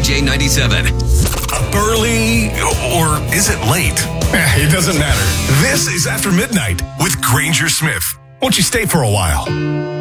CHA 97. Early or is it late? It doesn't matter. This is After Midnight with Granger Smith. Won't you stay for a while?